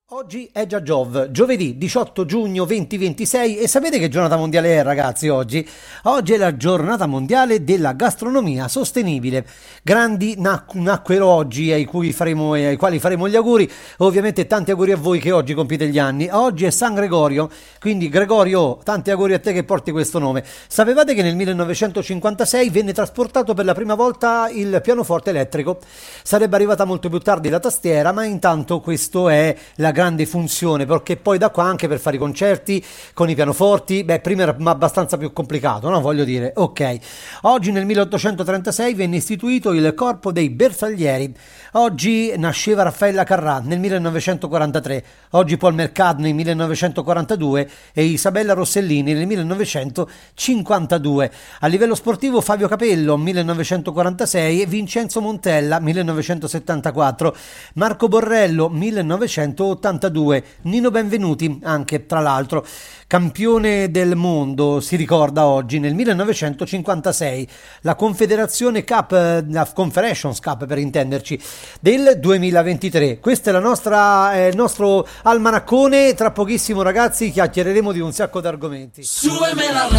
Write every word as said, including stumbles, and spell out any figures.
Oggi è già Giov, giovedì diciotto giugno duemilaventisei e sapete che giornata mondiale è, ragazzi, oggi? Oggi è la giornata mondiale della gastronomia sostenibile. Grandi nac- nacquero oggi ai, cui faremo, ai quali faremo gli auguri, ovviamente tanti auguri a voi che oggi compite gli anni. Oggi è San Gregorio, quindi Gregorio, tanti auguri a te che porti questo nome. Sapevate che nel millenovecentocinquantasei venne trasportato per la prima volta il pianoforte elettrico? Sarebbe arrivata molto più tardi la tastiera, ma intanto questo è la grande funzione, perché poi da qua anche per fare i concerti con i pianoforti, beh, prima era abbastanza più complicato, no? Voglio dire, ok. Oggi nel milleottocentotrentasei venne istituito il Corpo dei Bersaglieri. Oggi nasceva Raffaella Carrà nel millenovecentoquarantatré, oggi Paul McCartney nel millenovecentoquarantadue e Isabella Rossellini nel millenovecentocinquantadue. A livello sportivo Fabio Capello millenovecentoquarantasei e Vincenzo Montella millenovecentosettantaquattro, Marco Borrello millenovecentottantadue, Nino Benvenuti anche, tra l'altro, campione del mondo, si ricorda oggi, nel millenovecentocinquantasei, la Confederazione Cup, la Confederations Cup per intenderci, del duemilaventitré. Questo è la nostra, eh, il nostro almanaccone, tra pochissimo ragazzi chiacchiereremo di un sacco di argomenti. Súbeme la